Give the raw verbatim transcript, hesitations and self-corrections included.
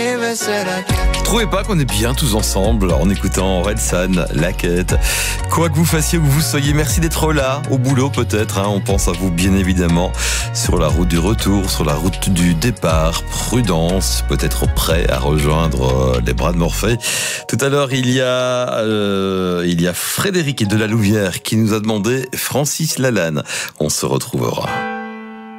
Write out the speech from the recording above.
Trouvez pas qu'on est bien tous ensemble en écoutant Orelsan, La Quête. Quoi que vous fassiez, où vous soyez, merci d'être là, au boulot peut-être, hein, on pense à vous bien évidemment, sur la route du retour, sur la route du départ, prudence, peut-être prêt à rejoindre euh, les bras de Morphée. Tout à l'heure, il y a euh, il y a Frédéric de la Louvière qui nous a demandé Francis Lalanne. On se retrouvera.